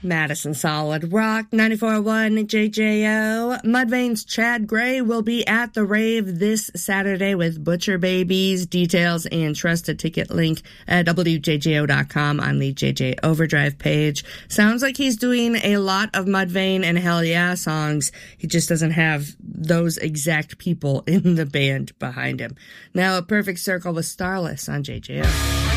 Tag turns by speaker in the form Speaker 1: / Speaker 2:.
Speaker 1: Madison Solid Rock 94.1 JJO. Mudvayne's Chad Gray will be at the rave this Saturday with Butcher Babies. Details and trusted ticket link at WJJO.com on the JJ Overdrive page. Sounds like he's doing a lot of Mudvayne and Hell Yeah songs. He just doesn't have those exact people in the band behind him. Now, A Perfect Circle with Starless on JJO.